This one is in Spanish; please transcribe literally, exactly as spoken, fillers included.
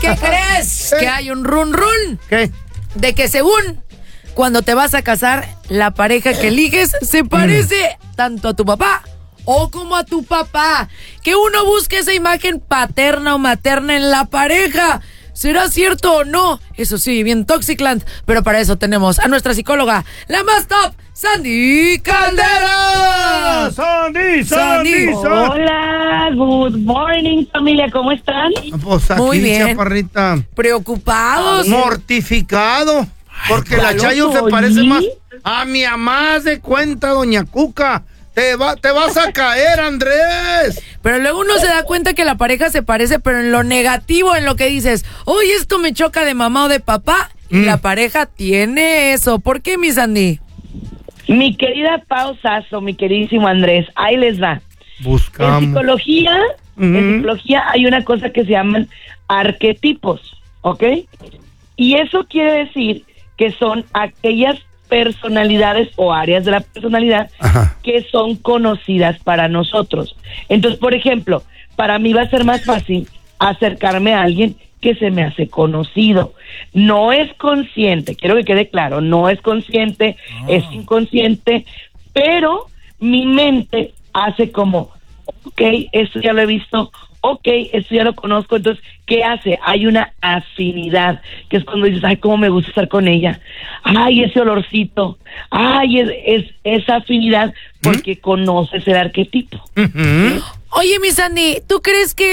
qué crees? ¿Qué? Que hay un run run. ¿Qué? De que según cuando te vas a casar, la pareja que eliges se parece mm. tanto a tu papá o como a tu papá. Que uno busque esa imagen paterna o materna en la pareja. ¿Será cierto o no? Eso sí, bien Toxicland. Pero para eso tenemos a nuestra psicóloga, la más top, Sandy Caldera. Sandy, Sandy, Sandy. Hola, good morning, familia, ¿cómo están? Pues aquí, muy bien, chaparrita. Preocupados. Mortificado. Porque Ay, la Chayo se parece más a mi mamá de cuenta, doña Cuca. Te, va, te vas a caer, Andrés. Pero luego uno se da cuenta que la pareja se parece, pero en lo negativo, en lo que dices, oye, esto me choca de mamá o de papá. Y mm. la pareja tiene eso. ¿Por qué, mi Sandy? Mi querida Pau Sasso, mi queridísimo Andrés, ahí les va. Buscamos. En psicología, mm. en psicología hay una cosa que se llaman arquetipos, ¿ok? Y eso quiere decir que son aquellas personalidades o áreas de la personalidad Ajá. que son conocidas para nosotros. Entonces, por ejemplo, para mí va a ser más fácil acercarme a alguien que se me hace conocido. No es consciente, quiero que quede claro, no es consciente, oh. es inconsciente, pero mi mente hace como, ok, esto ya lo he visto, ok, esto ya lo conozco. Entonces, ¿qué hace? Hay una afinidad, que es cuando dices, ay, cómo me gusta estar con ella, ay, ese olorcito, ay, es, es esa afinidad, porque ¿Mm? conoces el arquetipo. Uh-huh. ¿Sí? Oye, mi Sandy, ¿tú crees que